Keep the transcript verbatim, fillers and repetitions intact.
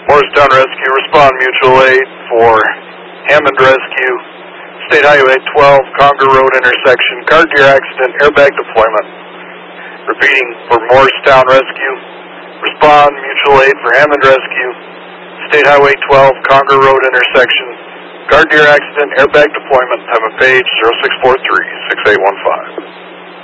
Morristown Rescue, respond mutual aid for Hammond Rescue, State Highway twelve, Conger Road intersection, car gear accident, airbag deployment. Repeating for Morristown Rescue, respond mutual aid for Hammond Rescue, State Highway twelve, Conger Road intersection, car gear accident, airbag deployment, time of page zero six four three, six eight one five.